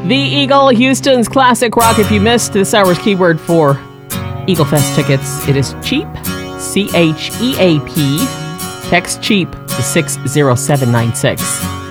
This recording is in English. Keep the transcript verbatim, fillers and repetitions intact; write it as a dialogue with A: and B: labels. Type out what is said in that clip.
A: The Eagle, Houston's classic rock. If you missed this hour's keyword for Eagle Fest tickets, it is cheap, C H E A P. Text cheap to six zero seven nine six.